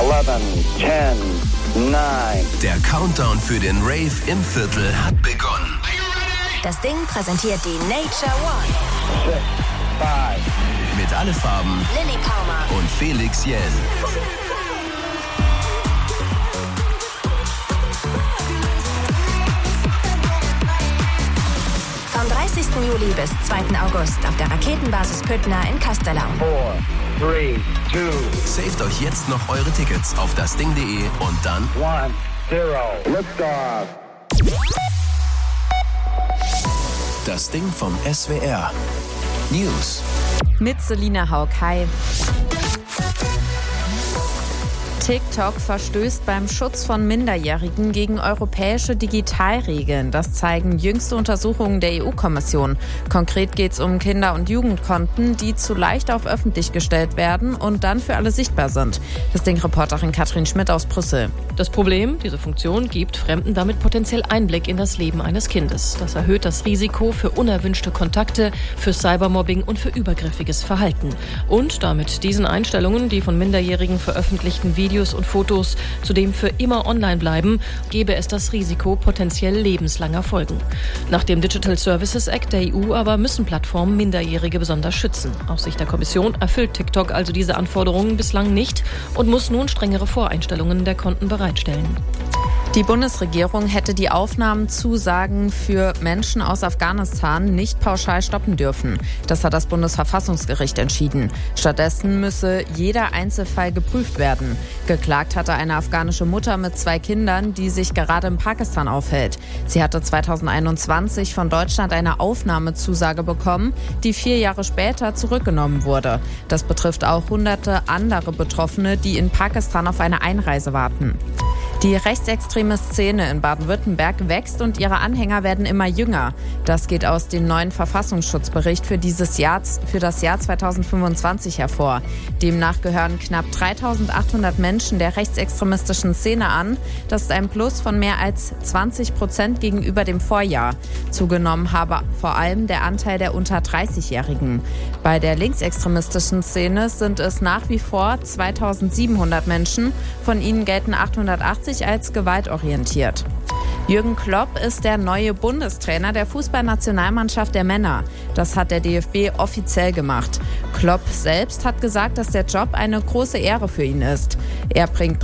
11, 10, 9. Der Countdown für den Rave im Viertel hat begonnen. Das Ding präsentiert die Nature One. 6, 5. Mit Alle Farben Lilly Palmer und Felix Jähn. Vom 30. Juli bis 2. August auf der Raketenbasis Püttner in Castellaun. 4, 3, 2. Saved euch jetzt noch eure Tickets auf dasding.de und dann 1, 0. Liftoff. das Ding vom SWR. News. Mit Selina Haug. Hi. TikTok verstößt beim Schutz von Minderjährigen gegen europäische Digitalregeln. Das zeigen jüngste Untersuchungen der EU-Kommission. Konkret geht es um Kinder- und Jugendkonten, die zu leicht auf öffentlich gestellt werden und dann für alle sichtbar sind. Das Ding-Reporterin Katrin Schmidt aus Brüssel. Das Problem, diese Funktion gibt Fremden damit potenziell Einblick in das Leben eines Kindes. Das erhöht das Risiko für unerwünschte Kontakte, für Cybermobbing und für übergriffiges Verhalten. Und damit diesen Einstellungen, die von Minderjährigen veröffentlichten Videos und Fotos zudem für immer online bleiben, gäbe es das Risiko potenziell lebenslanger Folgen. Nach dem Digital Services Act der EU aber müssen Plattformen Minderjährige besonders schützen. Aus Sicht der Kommission erfüllt TikTok also diese Anforderungen bislang nicht und muss nun strengere Voreinstellungen der Konten bereitstellen. Die Bundesregierung hätte die Aufnahmezusagen für Menschen aus Afghanistan nicht pauschal stoppen dürfen. Das hat das Bundesverfassungsgericht entschieden. Stattdessen müsse jeder Einzelfall geprüft werden. Geklagt hatte eine afghanische Mutter mit 2 Kindern, die sich gerade in Pakistan aufhält. Sie hatte 2021 von Deutschland eine Aufnahmezusage bekommen, die 4 Jahre später zurückgenommen wurde. Das betrifft auch hunderte andere Betroffene, die in Pakistan auf eine Einreise warten. Die rechtsextreme Szene in Baden-Württemberg wächst und ihre Anhänger werden immer jünger. Das geht aus dem neuen Verfassungsschutzbericht für das Jahr 2025 hervor. Demnach gehören knapp 3.800 Menschen der rechtsextremistischen Szene an. Das ist ein Plus von mehr als 20% gegenüber dem Vorjahr. Zugenommen habe vor allem der Anteil der unter 30-Jährigen. Bei der linksextremistischen Szene sind es nach wie vor 2.700 Menschen. Von ihnen gelten 880 als gewaltorientiert. Jürgen Klopp ist der neue Bundestrainer der Fußballnationalmannschaft der Männer. Das hat der DFB offiziell gemacht. Klopp selbst hat gesagt, dass der Job eine große Ehre für ihn ist. Er bringt